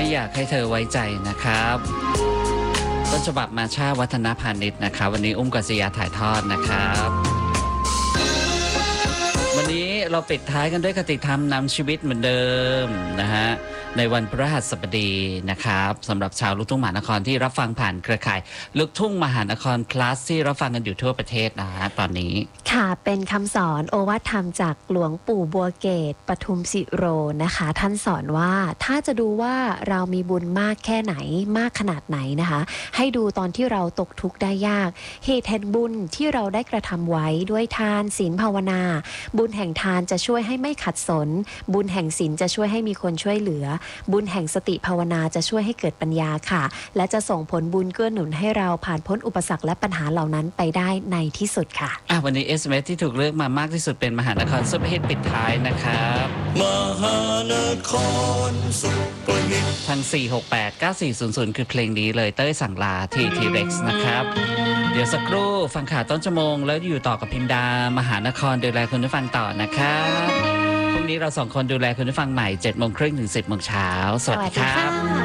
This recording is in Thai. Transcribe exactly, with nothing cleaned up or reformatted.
ไม่อยากให้เธอไว้ใจนะครับต้นฉบับมาชาวัฒนพาณิชย์นะครับวันนี้อุ้มกัศยาถ่ายทอดนะครับวันนี้เราปิดท้ายกันด้วยคติธรรมนำชีวิตเหมือนเดิมนะฮะในวันพฤหัสบดีนะครับสำหรับชาวลูกทุ่งมหานครที่รับฟังผ่านเครือข่ายลูกทุ่งมหานคร plus ที่รับฟังกันอยู่ทั่วประเทศนะฮะตอนนี้ค่ะเป็นคำสอนโอวาทธรรมจากหลวงปู่บัวเกตปทุมสิโรนะคะท่านสอนว่าถ้าจะดูว่าเรามีบุญมากแค่ไหนมากขนาดไหนนะคะให้ดูตอนที่เราตกทุกข์ได้ยากเหตุแห่งบุญที่เราได้กระทำไว้ด้วยทานศีลภาวนาบุญแห่งทานจะช่วยให้ไม่ขัดสนบุญแห่งศีลจะช่วยให้มีคนช่วยเหลือบุญแห่งสติภาวนาจะช่วยให้เกิดปัญญาค่ะและจะส่งผลบุญเกื้อหนุนให้เราผ่านพ้นอุปสรรคและปัญหาเหล่านั้นไปได้ในที่สุดค่ะอ่ะวันนี้ เอส เอ็ม เอส ที่ถูกเลือกมามากที่สุดเป็นมหานครซุปเปอร์ฮิตปิดท้ายนะครับมหานครซุปเปอร์ฮิตทางสี่ หก แปด เก้า สี่ ศูนย์ ศูนย์คือเพลงนี้เลยเต้ยสั่งลาทีทีเร็กซ์นะครับเดี๋ยวสักครู่ฟังข่าวต้นชั่วโมงแล้วอยู่ต่อกับพิมดามหานครดูแลคุณผู้ฟังต่อนะครับพรุ่งนี้เราสองคนดูแลคุณผู้ฟังใหม่เจ็ดโมงครึ่งถึงสิบโมงเช้าสวัสดีครับ